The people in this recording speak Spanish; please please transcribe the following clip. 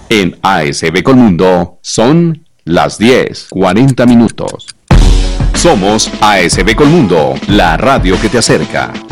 En ASB Colmundo son las 10:40 minutos. Somos ASB Colmundo, la radio que te acerca.